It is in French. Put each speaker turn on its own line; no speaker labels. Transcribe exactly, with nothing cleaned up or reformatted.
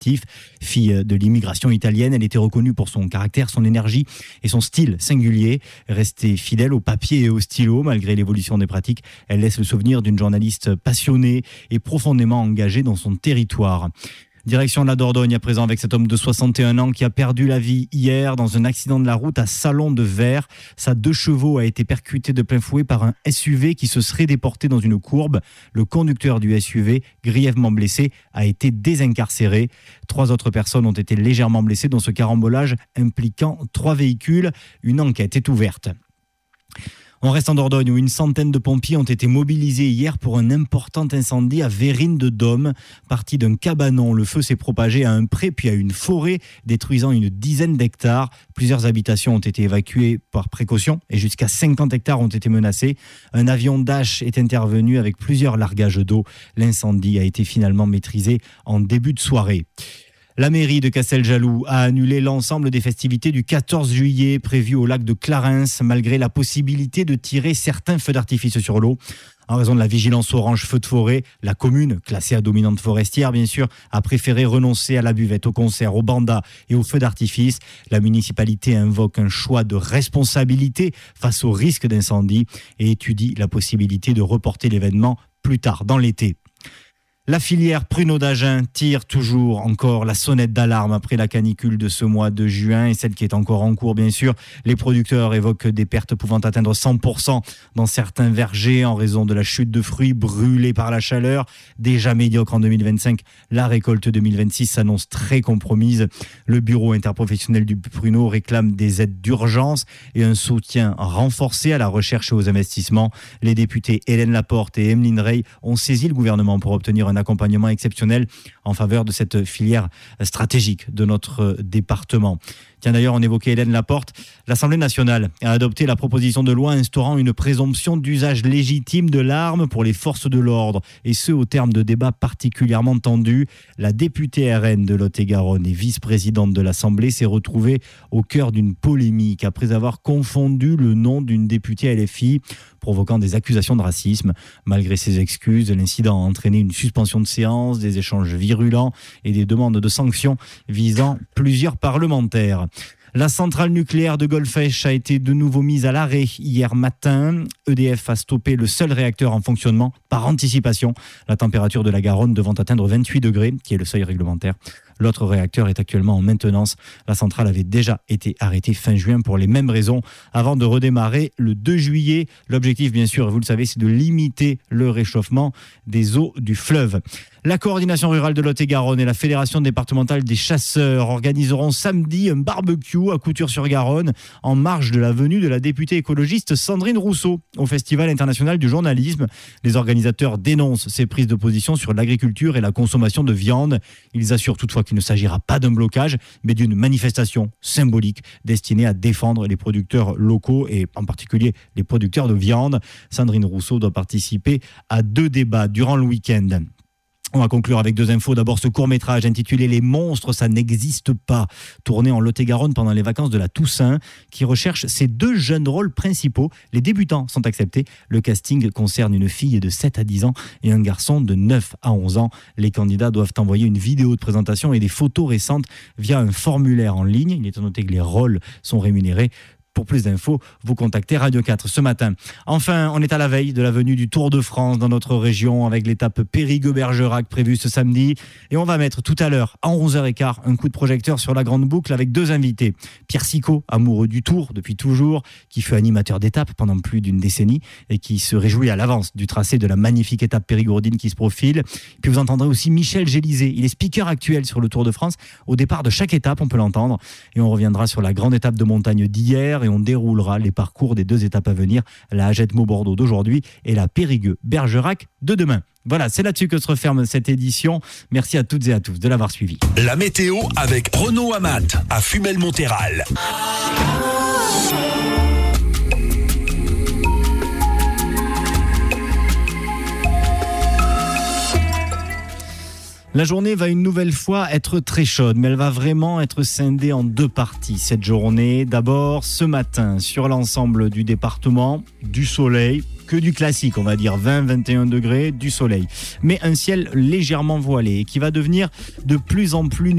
actif. Fille de l'immigration italienne, elle était reconnue pour son caractère, son énergie et son style singulier. Restée fidèle au papier et au stylo, malgré l'évolution des pratiques, elle laisse le souvenir d'une journaliste passionnée et profondément engagée dans son territoire. Direction la Dordogne à présent avec cet homme de soixante et un ans qui a perdu la vie hier dans un accident de la route à Salon de Vers. Sa deux chevaux a été percuté de plein fouet par un S U V qui se serait déporté dans une courbe. Le conducteur du S U V, grièvement blessé, a été désincarcéré. Trois autres personnes ont été légèrement blessées dans ce carambolage impliquant trois véhicules. Une enquête est ouverte. On reste en Dordogne où une centaine de pompiers ont été mobilisés hier pour un important incendie à Vérines-de-Dôme. Parti d'un cabanon, le feu s'est propagé à un pré puis à une forêt, détruisant une dizaine d'hectares. Plusieurs habitations ont été évacuées par précaution et jusqu'à cinquante hectares ont été menacés. Un avion Dash est intervenu avec plusieurs largages d'eau. L'incendie a été finalement maîtrisé en début de soirée. La mairie de Casteljaloux a annulé l'ensemble des festivités du quatorze juillet prévues au lac de Clarens, malgré la possibilité de tirer certains feux d'artifice sur l'eau. En raison de la vigilance orange feu de forêt, la commune, classée à dominante forestière bien sûr, a préféré renoncer à la buvette, au concert, au bandas et aux feux d'artifice. La municipalité invoque un choix de responsabilité face au risque d'incendie et étudie la possibilité de reporter l'événement plus tard dans l'été. La filière pruneau d'Agen tire toujours encore la sonnette d'alarme après la canicule de ce mois de juin et celle qui est encore en cours bien sûr. Les producteurs évoquent des pertes pouvant atteindre cent pour cent dans certains vergers en raison de la chute de fruits brûlés par la chaleur. Déjà médiocre en deux mille vingt-cinq, la récolte deux mille vingt-six s'annonce très compromise. Le bureau interprofessionnel du pruneau réclame des aides d'urgence et un soutien renforcé à la recherche et aux investissements. Les députés Hélène Laporte et Emeline Rey ont saisi le gouvernement pour obtenir un accompagnement exceptionnel en faveur de cette filière stratégique de notre département. Tiens, d'ailleurs, on évoquait Hélène Laporte. L'Assemblée nationale a adopté la proposition de loi instaurant une présomption d'usage légitime de l'arme pour les forces de l'ordre, et ce, au terme de débats particulièrement tendus. La députée R N de Lot-et-Garonne et vice-présidente de l'Assemblée s'est retrouvée au cœur d'une polémique après avoir confondu le nom d'une députée L F I, provoquant des accusations de racisme. Malgré ses excuses, l'incident a entraîné une suspension de séance, des échanges virulents et des demandes de sanctions visant plusieurs parlementaires. La centrale nucléaire de Golfech a été de nouveau mise à l'arrêt hier matin. E D F a stoppé le seul réacteur en fonctionnement par anticipation. La température de la Garonne devant atteindre vingt-huit degrés, qui est le seuil réglementaire. L'autre réacteur est actuellement en maintenance. La centrale avait déjà été arrêtée fin juin pour les mêmes raisons avant de redémarrer le deux juillet. L'objectif, bien sûr, vous le savez, c'est de limiter le réchauffement des eaux du fleuve. La coordination rurale de Lot-et-Garonne et la fédération départementale des chasseurs organiseront samedi un barbecue à Couture-sur-Garonne en marge de la venue de la députée écologiste Sandrine Rousseau au Festival international du journalisme. Les organisateurs dénoncent ces prises de position sur l'agriculture et la consommation de viande. Ils assurent toutefois qu'il ne s'agira pas d'un blocage, mais d'une manifestation symbolique destinée à défendre les producteurs locaux et en particulier les producteurs de viande. Sandrine Rousseau doit participer à deux débats durant le week-end. On va conclure avec deux infos. D'abord, ce court-métrage intitulé « Les monstres, ça n'existe pas », tourné en Lot-et-Garonne pendant les vacances de la Toussaint, qui recherche ces deux jeunes rôles principaux. Les débutants sont acceptés. Le casting concerne une fille de sept à dix ans et un garçon de neuf à onze ans. Les candidats doivent envoyer une vidéo de présentation et des photos récentes via un formulaire en ligne. Il est à noter que les rôles sont rémunérés. Pour plus d'infos, vous contactez Radio quatre ce matin. Enfin, on est à la veille de la venue du Tour de France dans notre région avec l'étape Périgueux-Bergerac prévue ce samedi. Et on va mettre tout à l'heure, à onze heures quinze, un coup de projecteur sur la grande boucle avec deux invités. Pierre Sicot, amoureux du Tour depuis toujours, qui fut animateur d'étape pendant plus d'une décennie et qui se réjouit à l'avance du tracé de la magnifique étape périgourdine qui se profile. Puis vous entendrez aussi Michel Gélisé. Il est speaker actuel sur le Tour de France. Au départ de chaque étape, on peut l'entendre. Et on reviendra sur la grande étape de montagne d'hier et on déroulera les parcours des deux étapes à venir, la Hagette-Maubordeaux d'aujourd'hui et la Périgueux-Bergerac de demain. Voilà, c'est là-dessus que se referme cette édition. Merci à toutes et à tous de l'avoir suivi.
La météo avec Renaud Amat à Fumel-Montéral.
La journée va une nouvelle fois être très chaude, mais elle va vraiment être scindée en deux parties cette journée. D'abord, ce matin, sur l'ensemble du département, du soleil, que du classique, on va dire vingt à vingt et un degrés, du soleil. Mais un ciel légèrement voilé et qui va devenir de plus en plus